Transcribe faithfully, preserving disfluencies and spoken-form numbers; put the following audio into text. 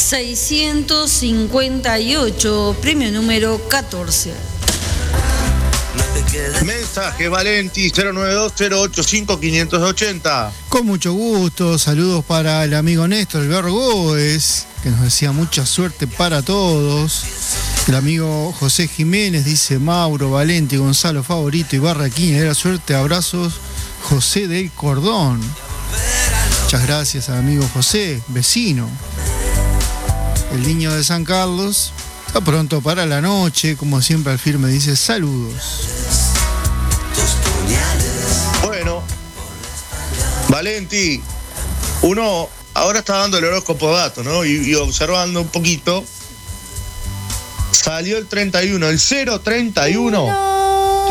seiscientos cincuenta y ocho, premio número catorce. Mensaje Valenti cero nueve dos cero ocho cinco cinco ocho cero. Con mucho gusto, saludos para el amigo Néstor Bergoes, que nos decía mucha suerte para todos. El amigo José Jiménez dice Mauro, Valenti, Gonzalo favorito y Barraquín, era suerte, abrazos, José del Cordón. Muchas gracias al amigo José, vecino. El niño de San Carlos está pronto para la noche, como siempre al firme dice saludos. Bueno, Valenti, uno ahora está dando el horóscopo dato, ¿no? Y, y observando un poquito, salió el treinta y uno, el cero treinta y uno.